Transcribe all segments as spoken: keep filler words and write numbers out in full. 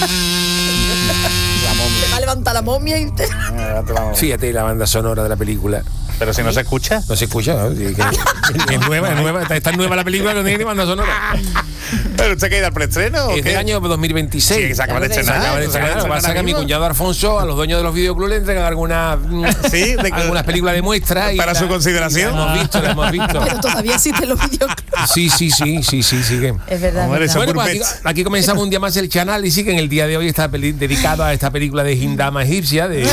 Te va a levantar la momia y te... Fíjate la banda sonora de la película. Pero si no se escucha. No se escucha, ¿no? Es, que, es nueva, es nueva. Está, está nueva la película, no tiene banda sonora. ¿Pero usted qué ha ido al preestreno? Es del año dos mil veintiséis. Sí, se acaba de estrenar. Se acaba de estrenar. Lo que pasa es que a mi cuñado Alfonso, a los dueños de los videoclubs, le entregan algunas, ¿sí? de, algunas películas de muestra. Y para la, su consideración. La hemos visto, la hemos visto. Pero todavía existen los videoclubs. Sí, sí, sí, sí, sí, sí. Que... Es verdad. Hombre, verdad. Bueno, pues aquí, aquí comenzamos un día más el canal y sí que en el día de hoy está peli- dedicado a esta película de Hindama egipcia, de,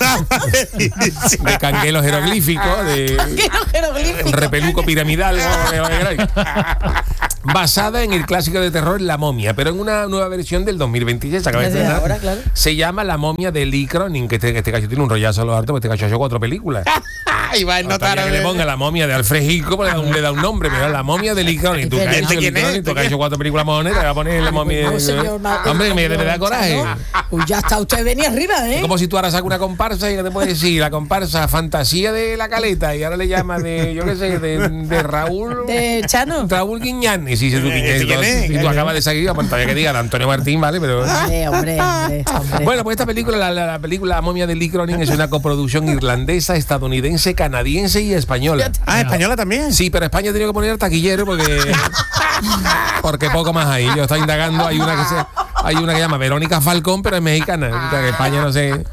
de canguelos jeroglíficos, de repeluco piramidal, ¿no? Basada en el clásico de terror La Momia, pero en una nueva versión del dos mil veintiséis. Se acaba de estrenar. Ahora, claro. Se llama La Momia de Lee Cronin, que este, este cacho tiene un rollazo a los hartos, porque este cacho ha hecho cuatro películas. Y va a notar que le ponga La Momia de Alfred Hitchcock, pues le da un, le da un nombre, pero La Momia de Lee Cronin. Tú que has hecho Lee Cronin, tú que has hecho cuatro películas mojoneras, te va a poner La Momia de... Hombre, me, me da coraje. Uy, ya está, usted venía arriba, ¿eh? Es como si tú ahora sacas una comparsa y que te puedes decir, la comparsa Fantasía de la Caleta, y ahora le llamas de, yo qué sé, de, de Raúl... De Chano. Raúl Guiñán. Y si tú, y tú, y tú acabas de salir, pues todavía que diga de Antonio Martín, ¿vale? Pero... Hombre, hombre, hombre, hombre. Bueno, pues esta película, la, la, la película La Momia de Lee Cronin, es una coproducción irlandesa, estadounidense, canadiense y española. Ah, española también. Sí, pero España ha tenido que poner taquillero porque porque poco más hay. Yo estoy indagando, hay una que se hay una que se llama Verónica Falcón, pero es mexicana. O sea, que España no sé.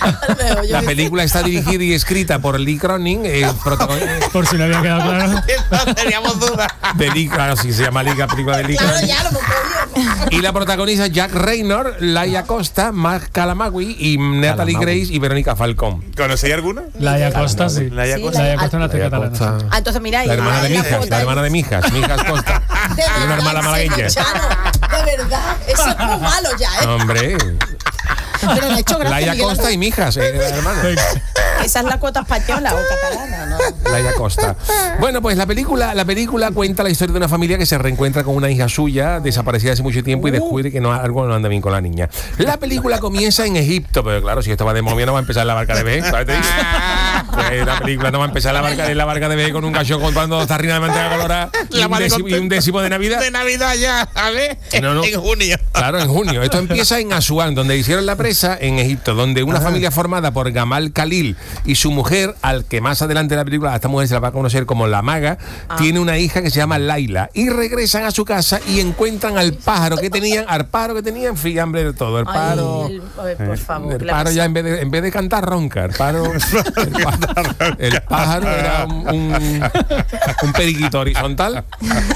La película está dirigida y escrita por Lee Cronin, eh, protagonista. Por si no había quedado claro. No teníamos dudas. De Lee, claro, sí se llama Lee, la película de Lee Claro, Cronin. ya lo hemos podido. Y la protagoniza Jack Reynor, Laia Costa, Mark Calamagui y Natalie Grace y Verónica Falcón. ¿Conocéis alguna? Laia Costa, sí. Laia Sí, Costa. Laia Costa no hace Laia catalana. Costa. Ah, entonces mira, La hermana de la Mijas, foto la ahí. hermana de Mijas, Mijas Costa. De Y una hermana verdad, malagueña. señor Chano, de verdad, eso es muy malo ya, ¿eh? Hombre, Pero le ha hecho gracia, Laia Miguel Costa Ángel. y Mijas, eh, la hermana. Esa es la cuota española o catalana, ¿no? Laia Costa. Bueno, pues la película, la película cuenta la historia de una familia que se reencuentra con una hija suya desaparecida hace mucho tiempo y descubre que no, algo no anda bien con la niña. La película comienza en Egipto, pero claro, si esto va de momia no va a empezar la barca de B. ¿Sabes? Te digo? Pues la película no va a empezar la barca de la barca de B con un cacho contando dos tarrinas de manteca colorada y un, décimo, y un décimo de Navidad. De Navidad ya, a ver. No, no. En junio. Claro, en junio. Esto empieza en Asuán, donde hicieron la presa, en Egipto, donde una familia formada por Gamal Khalil y su mujer, al que más adelante en la película, a esta mujer se la va a conocer como la maga, ah. tiene una hija que se llama Laila. Y regresan a su casa y encuentran al pájaro que tenían, al pájaro que tenían, fiambre de todo. El pájaro. Ay, el, por favor. El pájaro ya en vez de, en vez de cantar ronca, el pájaro. El pájaro, el pájaro era un, un, un periquito horizontal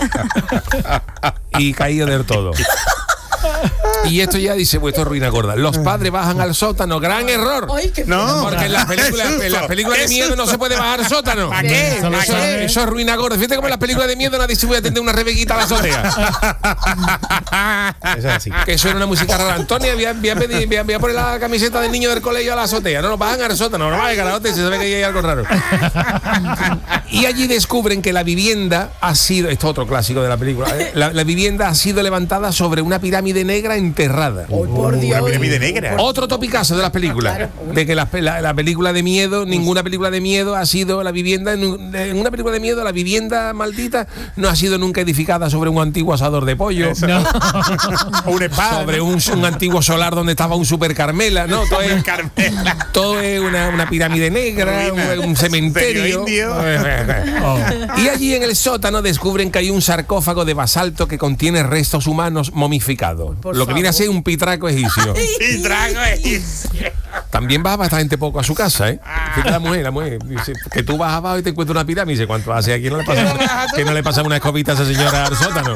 y caído del todo. Y esto ya dice, pues esto es ruina gorda. Los padres bajan al sótano, gran error. Ay, qué No, porque en las películas, en las películas de miedo no se puede bajar al sótano. ¿Para qué? Eso, eso, eso es ruina gorda. Fíjate como en las películas de miedo nadie se puede atender una rebequita a la azotea. Eso es así. Que eso era una música rara. Antonio, voy a, voy, a pedir, voy, a, voy a poner la camiseta del niño del colegio a la azotea. No, no bajan al sótano, no bajan al se sabe que hay algo raro. Y allí descubren que la vivienda ha sido, esto es otro clásico de la película, ¿eh? la, la vivienda ha sido levantada sobre una pirámide negra enterrada. Oh, por Dios. Una pirámide negra. Otro topicazo de las películas. Claro. De que la, la, la película de miedo, ninguna película de miedo ha sido la vivienda, en, en una película de miedo, la vivienda maldita no ha sido nunca edificada sobre un antiguo asador de pollo. No. O un espada. Sobre un, un antiguo solar donde estaba un super Carmela. No, todo es, Carmela. todo es una, una pirámide negra, un, un cementerio. Oh. Y allí en el sótano descubren que hay un sarcófago de basalto que contiene restos humanos momificados. Por Lo que viene a favor. ser un pitraco egipcio. Y trago egipcio. También baja bastante poco a su casa, ¿eh? Fíjate la mujer, la mujer. Dice, que tú vas abajo y te encuentras una pirámide. Dice, ¿cuánto hace aquí? No le pasa, que no le pasa una escobita a esa señora al sótano.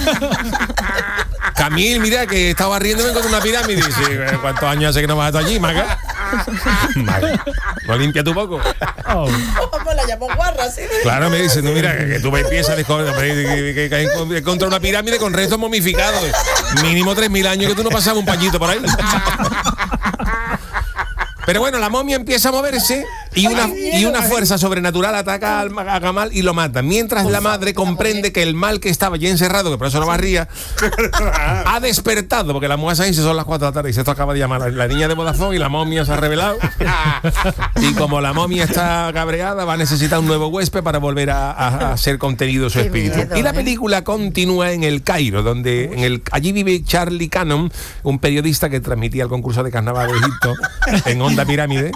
Camil, mira, que estaba riendo y me encontré una pirámide. Dice, ¿cuántos años hace que no vas tú allí, maga? Maga. ¿No limpia tú poco? Oh. Vamos, la llamó guarra, ¿sí? Claro, me dice, no, mira, que, que tú empiezas a descubrir que, que, que, que contra una pirámide con restos momificados. Mínimo tres mil años que tú no pasabas un pañito por ahí. Pero bueno, la momia empieza a moverse Y una, y una fuerza sobrenatural ataca al- a Gamal y lo mata. Mientras la madre comprende que el mal que estaba ya encerrado, que por eso no barría, ha despertado, porque la mujer se dice son las cuatro de la tarde y esto acaba de llamar la, la niña de Vodafone y la momia se ha revelado. Y como la momia está cabreada, va a necesitar un nuevo huésped para volver a, a- a ser contenido su Qué espíritu. miedo, Y la ¿eh? película continúa en el Cairo, donde en el, allí vive Charlie Cannon, un periodista que transmitía el concurso de carnaval de Egipto en Onda Pirámide,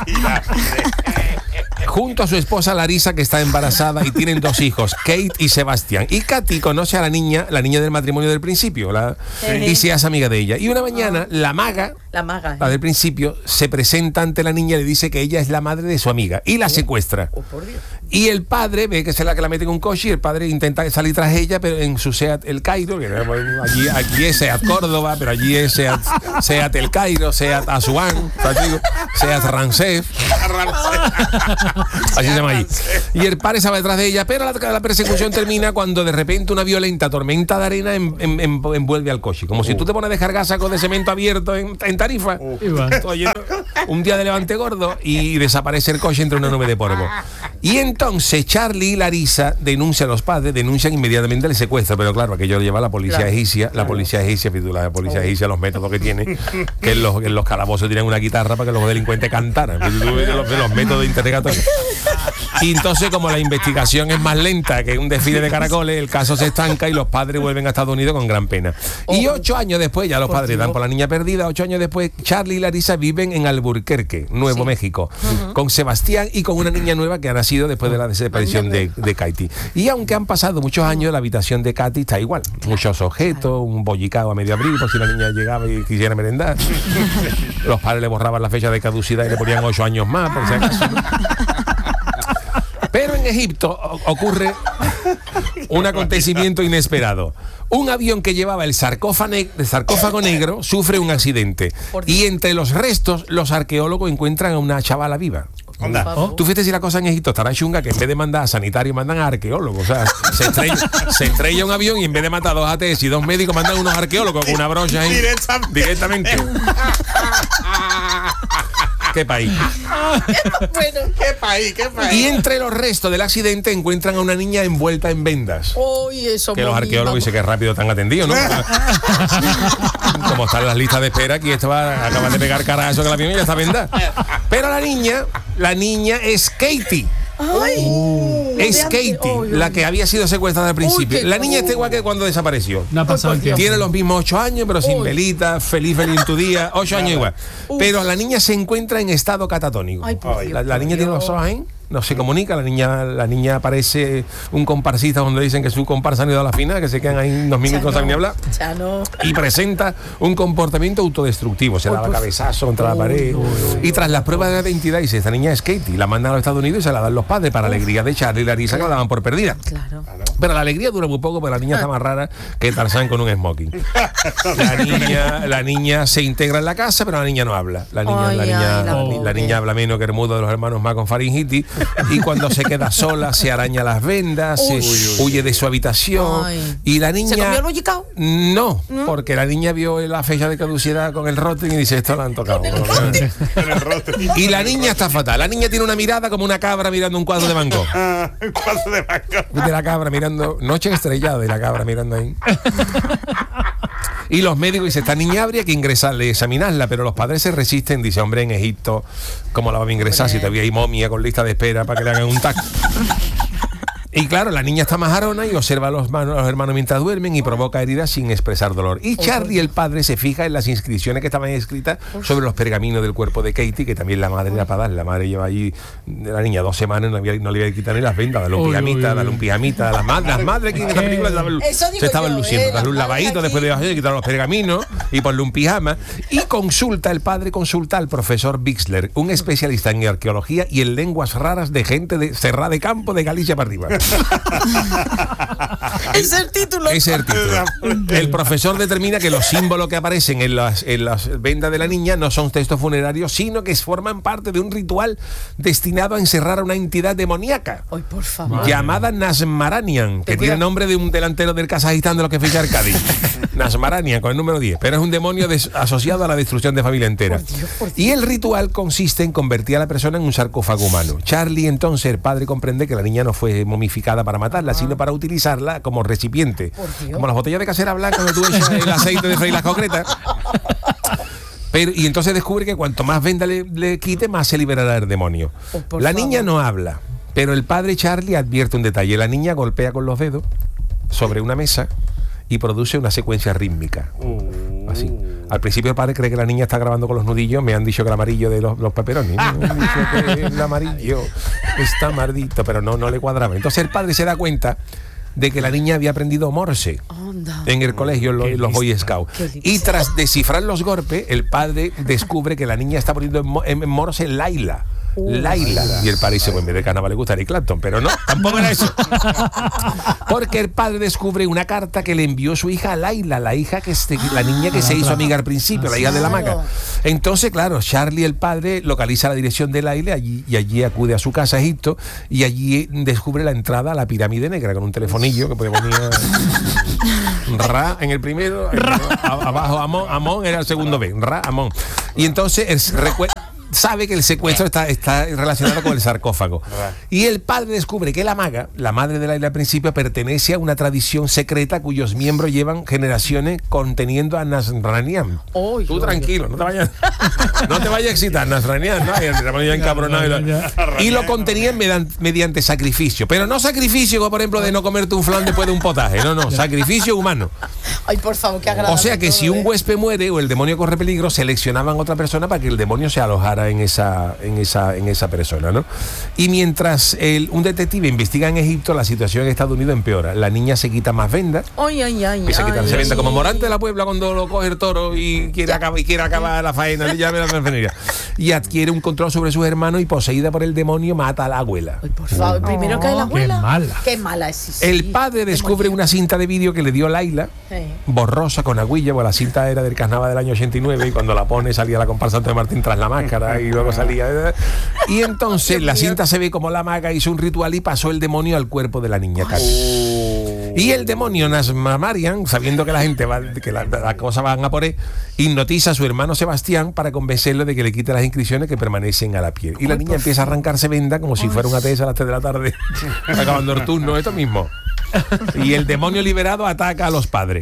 junto a su esposa Larisa, que está embarazada, y tienen dos hijos, Kate y Sebastián. Y Katy conoce a la niña, la niña del matrimonio del principio, la- Sí. y se hace amiga de ella. Y una mañana, la maga, La maga. la del principio, se presenta ante la niña y le dice que ella es la madre de su amiga y la secuestra. Oh, por Dios. Y el padre ve que es la que la mete en un coche y el padre intenta salir tras ella, pero en su Seat el Cairo, que bueno, allí, aquí es Seat Córdoba, pero allí es Seat, Seat el Cairo, Seat Asuán, Seat Rancés. Así se llama allí. Y el padre se va detrás de ella, pero la, la persecución termina cuando de repente una violenta tormenta de arena en- en- en- envuelve al coche. Como si tú te pones a descargar sacos de cemento abierto en, en Tarifa. Y va. Todo lleno. Un día de levante gordo y desaparece el coche entre una nube de polvo. Y entonces Charlie y Larisa denuncian a los padres, denuncian inmediatamente el secuestro, pero claro, aquello lo lleva la policía Claro. egipcia, la policía egipcia, la policía egipcia, los métodos que tiene, que en los, en los calabozos tienen una guitarra para que los delincuentes cantaran. Tú ves Los, los métodos interrogatorios. Y entonces, como la investigación es más lenta que un desfile de caracoles, el caso se estanca y los padres vuelven a Estados Unidos con gran pena. Y ocho años después, ya los padres dan por la niña perdida, ocho años después, Charlie y Larisa viven en Albuquerque, Nuevo México, con Sebastián y con una niña nueva que ha nacido después de la desaparición de, de Katy. Y aunque han pasado muchos años, la habitación de Katy está igual. Muchos objetos, un bollicao a medio abril por si la niña llegaba y quisiera merendar. Los padres le borraban la fecha de caducidad y le ponían ocho años más, por si acaso, ¿no? Pero en Egipto o- ocurre un acontecimiento inesperado. Un avión que llevaba el sarcófago, ne- el sarcófago negro sufre un accidente. Por Dios. Y entre los restos, los arqueólogos encuentran a una chavala viva. Anda. Por favor. Tú fíjate si la cosa en Egipto estará chunga, que en vez de mandar a sanitarios mandan a arqueólogos. O sea, se estrella, se estrella un avión y en vez de matar a dos A T S y dos médicos mandan unos arqueólogos con una brocha ahí. Directamente. Directamente. ¿Qué país? Bueno. ¿Qué país? ¿Qué país? Y entre los restos del accidente encuentran a una niña envuelta en vendas. Uy, eso Que los muy- arqueólogos vamos. dicen que rápido están atendidos, ¿no? Como están las listas de espera, aquí esto va, acaban de pegar carajo que el avión y ya está vendada. Pero la niña, la niña es Katy. Ay, Es de antes. Katy, Uy, la uy. que había sido secuestrada al principio. qué La niña está cosa. igual que cuando desapareció. No ha pasado el tiempo. Tiene los mismos ocho años, pero sin Uy. velita, feliz, feliz en tu día, ocho años igual. Pero la niña se encuentra en estado catatónico. Ay, por La, Dios, la por niña tiene Dios. los ojos ahí, no se comunica, la niña, la niña parece un comparsista donde dicen que su comparsa han ido a la final, que se quedan ahí unos minutos no saben ni hablar. Ya no. Y presenta un comportamiento autodestructivo, se Uy, daba pues. cabezazo contra la pared. Y tras las pruebas de identidad, dice, esta niña es Katy, la mandan a los Estados Unidos y se la dan los padres para alegría de Charlie y Larisa, que la daban por perdida. Claro. Pero la alegría dura muy poco, porque la niña está más rara que Tarzán con un smoking. La niña, la niña se integra en la casa, pero la niña no habla. La niña, Ay, la niña, ay, la la, pobre. la niña habla menos que el mudo de los hermanos más con faringitis. Y cuando se queda sola, se araña las vendas, se Uy, uy, huye de su habitación. Ay. Y la niña. ¿Se comió el bollicao? No, porque la niña vio la fecha de caducidad con el rotten y dice, esto lo han tocado. Y la niña está fatal. La niña tiene una mirada como una cabra mirando un cuadro de Van Gogh. Ah, un cuadro de banco. De la cabra mirando, noche estrellada de la cabra mirando ahí. Y los médicos dicen, esta niña habría que ingresarle, examinarla, pero los padres se resisten. Dice, hombre, en Egipto, ¿cómo la vamos a ingresar si todavía hay momia con lista de espera para que le hagan un tac? Y claro, la niña está majarona y observa a los, hermanos, los hermanos mientras duermen y provoca heridas sin expresar dolor. Y Charlie, el padre, se fija en las inscripciones que estaban escritas sobre los pergaminos del cuerpo de Katy, que también la madre era para dar. La madre lleva allí, la niña, dos semanas, no, había, no le iba a quitar ni las vendas, dale un Uy, pijamita, uy, dale un pijamita. Las madres, las madres que en esta película se estaban, Eso digo se estaban yo, luciendo. eh, Darle un las madres lavadito aquí. después de hacer, quitar los pergaminos y ponerle un pijama. Y consulta, el padre consulta al profesor Bixler, un especialista en arqueología y en lenguas raras de gente de Serra de Campo de Galicia para arriba. Ese es el título. Ese es el título. El profesor determina que los símbolos que aparecen en las, en las vendas de la niña no son textos funerarios, sino que forman parte de un ritual destinado a encerrar a una entidad demoníaca. Ay, por favor. Llamada Nasmaranian, que tiene nombre de un delantero del Kazajistán de los que ficha el Cádiz. Nasmaranian, con el número diez. Pero es un demonio des- asociado a la destrucción de familia entera. Por Dios, por Dios. Y el ritual consiste en convertir a la persona en un sarcófago humano. Charlie, entonces, el padre comprende que la niña no fue momificada para matarla, sino para utilizarla como recipiente. Por Dios. Como las botellas de casera blanca donde tú echas el aceite de freír las concretas. Pero, y entonces descubre que cuanto más venda le, le quite, más se liberará el demonio. Oh, por la favor. niña no habla, pero el padre Charlie advierte un detalle. La niña golpea con los dedos sobre una mesa y produce una secuencia rítmica. Así. Al principio el padre cree que la niña está grabando con los nudillos. Me han dicho que el amarillo de los, los pepperonis. Me han dicho que el amarillo está maldito, pero no, no le cuadraba. Entonces el padre se da cuenta de que la niña había aprendido Morse Anda. en el colegio, los, Qué los Boy lista. Scouts. Qué lista. Y tras descifrar los golpes, el padre descubre que la niña está poniendo en, mo- en Morse Laila. Laila. Y el padre dice, pues en vez de carnaval le gusta Eric Clapton, pero no, tampoco era eso. Porque el padre descubre una carta que le envió su hija a Laila, la hija que se- la niña que se hizo amiga al principio, la hija de la maca. Claro. Entonces, claro, Charlie, el padre, localiza la dirección de Laila allí, y allí acude a su casa a Egipto y allí descubre la entrada a la pirámide negra con un telefonillo que ponía Ra en el primero, en- a- abajo Amón, Amón era el segundo B, Ra, Amón. Y entonces él se recue- sabe que el secuestro está, está relacionado con el sarcófago. Y el padre descubre que la maga, la madre de Laila al principio, pertenece a una tradición secreta cuyos miembros llevan generaciones conteniendo a Nasranian. Oy, Tú oy, tranquilo, no te vayas, no te vayas a excitar, Nasranian, ¿no? Y el demonio ya encabronado y, lo- Ya, y lo contenían mediante, mediante sacrificio. Pero no sacrificio, como por ejemplo, de no comerte un flan después de un potaje. No, no, sacrificio humano. Ay, por favor, qué agradable. O sea que todo, si un ¿eh? huésped muere o el demonio corre peligro, seleccionaban otra persona para que el demonio se alojara en esa, en esa, en esa persona, ¿no? Y mientras el, un detective investiga en Egipto, la situación en Estados Unidos empeora. La niña se quita más vendas. Ay, ay, ay. Empieza a quitarse ay. vendas como Morante de la Puebla cuando lo coge el toro y quiere acabar, y quiere acabar la faena, le llame a la enfermería. Y adquiere un control sobre sus hermanos y poseída por el demonio mata a la abuela. Ay, por favor, primero cae la Qué abuela. mala. Qué mala es. Sí, sí. El padre descubre una cinta de vídeo que le dio Laila, Sí. borrosa con agüilla, porque la cinta era del carnaval del año ochenta y nueve y cuando la pone salía la comparsa de Martín tras la máscara y luego salía. Y entonces la cinta se ve como la maga hizo un ritual y pasó el demonio al cuerpo de la niña Katy. Y el demonio Nasmamarian, sabiendo que la gente va, que las la cosas van a por él, hipnotiza a su hermano Sebastián para convencerlo de que le quite las inscripciones que permanecen a la piel. Y la niña empieza a arrancarse venda como si fuera un A T S a las tres de la tarde, acabando el turno, esto mismo. Y el demonio liberado ataca a los padres.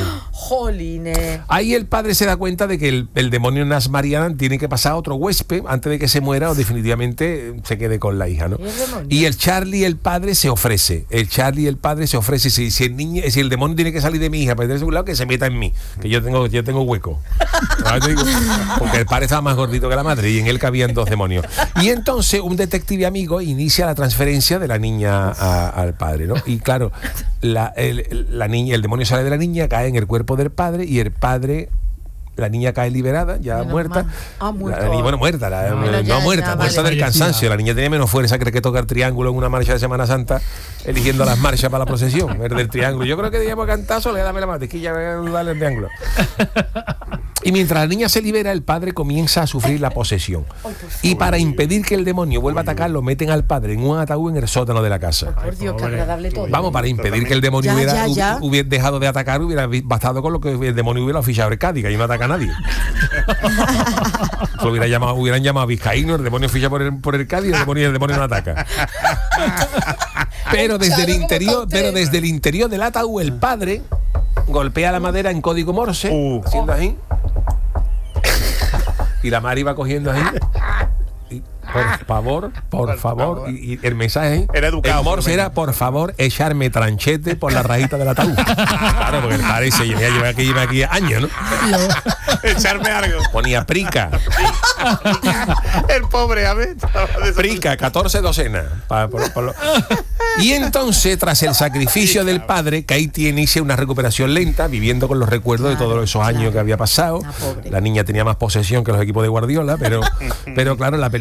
Jolines. Ahí el padre se da cuenta de que el, el demonio Nasmarian tiene que pasar a otro huésped antes de que se muera o definitivamente se quede con la hija, ¿no? ¿Y el demonio? Y el Charlie, el padre, se ofrece. El Charlie, el padre, se ofrece. Si, si el niño, si el demonio tiene que salir de mi hija para irse a un lado, que se meta en mí, que yo tengo, yo tengo hueco. ¿Sabes? Te digo, porque el padre estaba más gordito que la madre y en él cabían dos demonios. Y entonces un detective amigo inicia la transferencia de la niña a- al padre, ¿no? Y claro, la, el, la niña, el demonio sale de la niña, cae en el cuerpo del padre y el padre, la niña cae liberada, ya Menos muerta. mal. Ah, muerto. La niña- bueno, muerta, la- No, no, pero ya- muerta, ya, muerta vale. del cansancio. La niña tenía menos fuerza, cree que toca el triángulo en una marcha de Semana Santa, eligiendo las marchas para la procesión, el del triángulo. Yo creo que debíamos cantar, le dame la mantequilla, dale el triángulo. Y mientras la niña se libera, el padre comienza a sufrir la posesión. Y para impedir que el demonio vuelva a atacar, lo meten al padre en un ataúd en el sótano de la casa. Por Dios, qué pobre. agradable todo. Vamos, para impedir que el demonio Ya, hubiera, ya, ya. hubi- hubiera dejado de atacar, hubiera vi- bastado con lo que el demonio hubiera oficiado el Cádiz, que ahí no ataca a nadie. Lo hubiera llamado, hubieran llamado a Vizcaíno, el demonio ficha por el, por el Cádiz y el demonio, el demonio no ataca. Pero desde el Charo, ¿cómo interior, está pero usted? desde el interior del ataúd, el padre golpea la madera en código Morse, Uh. haciendo así. Y la Mari va cogiendo ahí. Y, por favor, por, Por favor. favor. Y, y el mensaje Era educado, el Morse por lo era, menos. por favor, echarme tranchete por la rajita del ataúd. Claro, porque el padre se lleva, lleva aquí, lleva aquí años, ¿no? Echarme algo. Ponía prica, El pobre, a ver. prica, catorce docenas. Pa- por- por lo- Y entonces, tras el sacrificio del padre, Katie inicia una recuperación lenta, viviendo con los recuerdos de Claro, todos esos años claro. que había pasado. Ah, pobre. La niña tenía más posesión que los equipos de Guardiola, pero, pero claro, la película no puede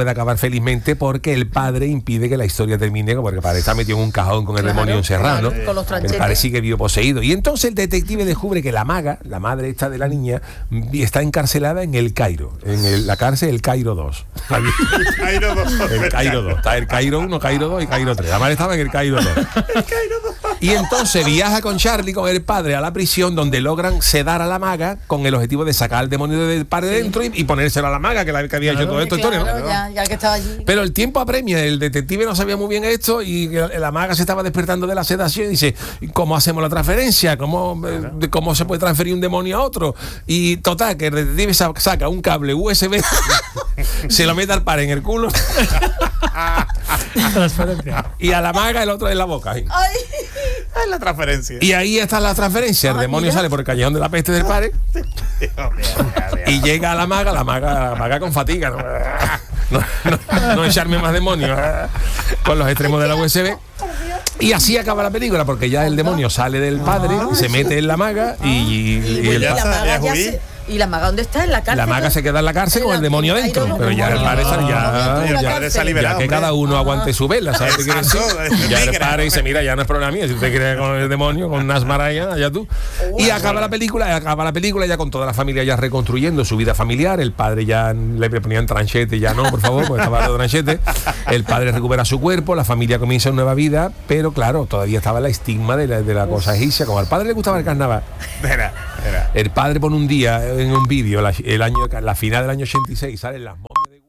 puede acabar felizmente porque el padre impide que la historia termine, porque el padre está metido en un cajón con el Claro, demonio encerrado, claro, ¿no? con los El tranchetes. padre sigue vivo poseído. Y entonces el detective descubre que la maga, la madre esta de la niña, está encarcelada en el Cairo, en el- la cárcel del Cairo dos. Cairo dos. El Cairo dos. Está el Cairo uno, Cairo dos y Cairo tres. La madre estaba en el Cairo dos. Y entonces viaja con Charlie, con el padre, a la prisión donde logran sedar a la maga con el objetivo de sacar al demonio del padre de dentro y, y ponérselo a la maga que, la, que había hecho todo esto. Claro, historia, ¿no? ya, ya que estaba allí. Pero el tiempo apremia, el detective no sabía muy bien esto y la maga se estaba despertando de la sedación y dice, ¿cómo hacemos la transferencia? ¿Cómo, eh, ¿cómo se puede transferir un demonio a otro? Y total, que el detective sa- saca un cable U S B, se lo mete al par en el culo Transferencia. y a la maga el otro en la boca. Ay, Es la transferencia. Y ahí está la transferencia, el Ah, demonio mira. sale por el callejón de la peste del padre y llega a la maga, la maga, la maga con fatiga, ¿no? No, no, no echarme más demonios con los extremos de la U S B. Y así acaba la película, porque ya el demonio sale del padre, se mete en la maga y, y- y y el la pa- maga ya ya huí. se- ¿Y la maga dónde está? ¿En la cárcel? la maga se queda en la cárcel con el demonio dentro, pero ya el padre está- ya, El ya- padre se ha ya liberado, que hombre. cada uno aguante su vela, ¿sabes qué quiere decir? Exacto, Ya el negra. padre dice, mira, ya no es problema mío, si usted quiere con el demonio, con Nasmaraya, ya tú. Y acaba la película, acaba la película ya con toda la familia ya reconstruyendo su vida familiar, el padre ya le ponían tranchete, ya no, por favor, porque estaba de tranchete. El padre recupera su cuerpo, la familia comienza una nueva vida, pero claro, todavía estaba la estigma de la, de la cosa egipcia, como al padre le gustaba el carnaval. Espera, espera. El padre pone un día en un vídeo, la, el año, la final del año ochenta y seis, salen las momias de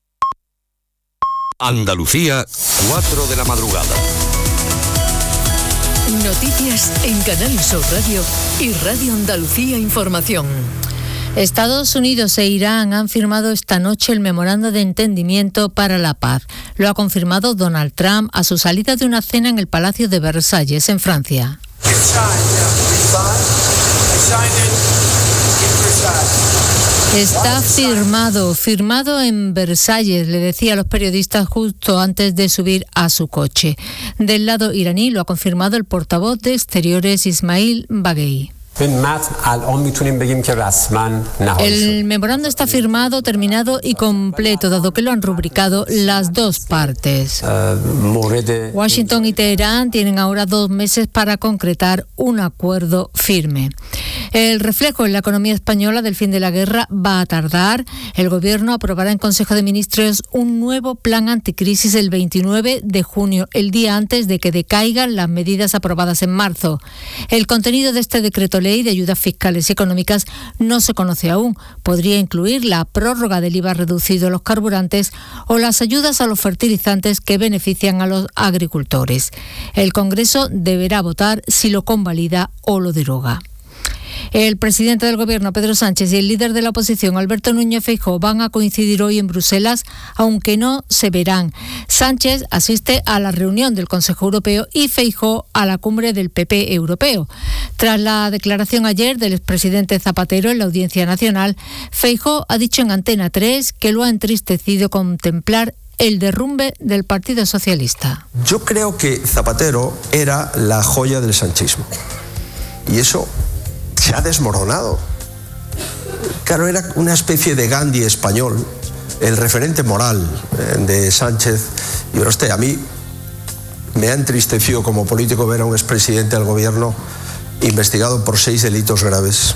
Andalucía, cuatro de la madrugada. Noticias en Canal Sur Radio y Radio Andalucía Información. Estados Unidos e Irán han firmado esta noche el memorando de entendimiento para la paz. Lo ha confirmado Donald Trump a su salida de una cena en el Palacio de Versalles, en Francia. Está firmado, firmado en Versalles, le decía a los periodistas justo antes de subir a su coche. Del lado iraní lo ha confirmado el portavoz de Exteriores Ismail Baghei. El memorando está firmado, terminado y completo, dado que lo han rubricado las dos partes. Washington y Teherán tienen ahora dos meses para concretar un acuerdo firme. El reflejo en la economía española del fin de la guerra va a tardar. El Gobierno aprobará en Consejo de Ministros un nuevo plan anticrisis el veintinueve de junio, el día antes de que decaigan las medidas aprobadas en marzo. El contenido de este decreto ley de ayudas fiscales y económicas no se conoce aún. Podría incluir la prórroga del I V A reducido a los carburantes o las ayudas a los fertilizantes que benefician a los agricultores. El Congreso deberá votar si lo convalida o lo deroga. El presidente del Gobierno, Pedro Sánchez, y el líder de la oposición, Alberto Núñez Feijóo, van a coincidir hoy en Bruselas, aunque no se verán. Sánchez asiste a la reunión del Consejo Europeo y Feijóo a la cumbre del P P europeo. Tras la declaración ayer del expresidente Zapatero en la Audiencia Nacional, Feijóo ha dicho en Antena tres que lo ha entristecido contemplar el derrumbe del Partido Socialista. Yo creo que Zapatero era la joya del sanchismo. Y eso se ha desmoronado. Claro, era una especie de Gandhi español, el referente moral de Sánchez. Y ahora usted, a mí me ha entristecido como político ver a un expresidente del gobierno investigado por seis delitos graves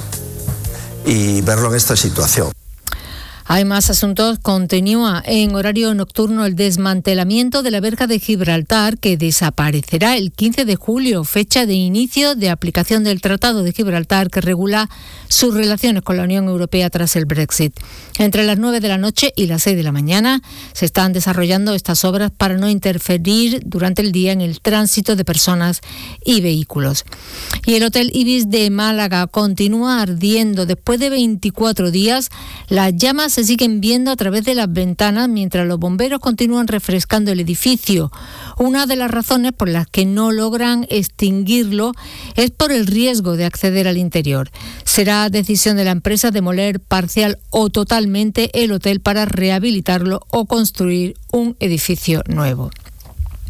y verlo en esta situación. Hay más asuntos. Continúa en horario nocturno el desmantelamiento de la verja de Gibraltar, que desaparecerá el quince de julio, fecha de inicio de aplicación del Tratado de Gibraltar que regula sus relaciones con la Unión Europea tras el Brexit. Entre las nueve de la noche y las seis de la mañana se están desarrollando estas obras para no interferir durante el día en el tránsito de personas y vehículos. Y el Hotel Ibis de Málaga continúa ardiendo. Después de veinticuatro días, las llamas se siguen viendo a través de las ventanas mientras los bomberos continúan refrescando el edificio. Una de las razones por las que no logran extinguirlo es por el riesgo de acceder al interior. Será decisión de la empresa demoler parcial o totalmente el hotel para rehabilitarlo o construir un edificio nuevo.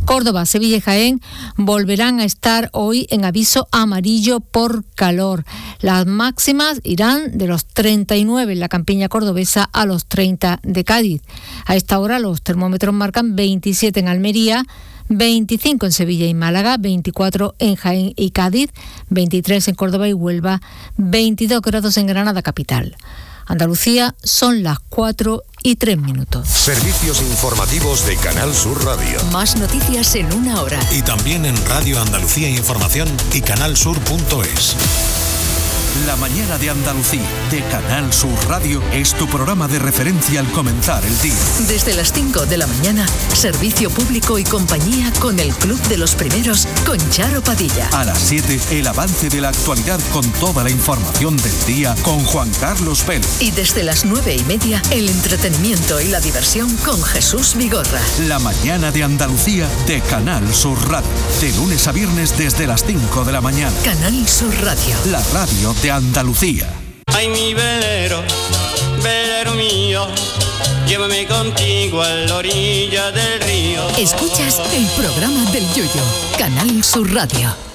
Córdoba, Sevilla y Jaén volverán a estar hoy en aviso amarillo por calor. Las máximas irán de los treinta y nueve en la campiña cordobesa a los treinta de Cádiz. A esta hora los termómetros marcan veintisiete en Almería, veinticinco en Sevilla y Málaga, veinticuatro en Jaén y Cádiz, veintitrés en Córdoba y Huelva, veintidós grados en Granada capital. Andalucía, son las cuatro y tres minutos. Servicios informativos de Canal Sur Radio. Más noticias en una hora. Y también en Radio Andalucía Información y canalsur punto es. La mañana de Andalucía, de Canal Sur Radio, es tu programa de referencia al comenzar el día. Desde las cinco de la mañana, servicio público y compañía con el Club de los Primeros, con Charo Padilla. A las siete, el avance de la actualidad con toda la información del día con Juan Carlos Vélez. Y desde las nueve y media, el entretenimiento y la diversión con Jesús Vigorra. La mañana de Andalucía, de Canal Sur Radio. De lunes a viernes desde las cinco de la mañana. Canal Sur Radio. La radio de Andalucía. Ay, mi velero, velero mío, llévame contigo a la orilla del río. Escuchas el programa del Yoyo, Canal Sur Radio.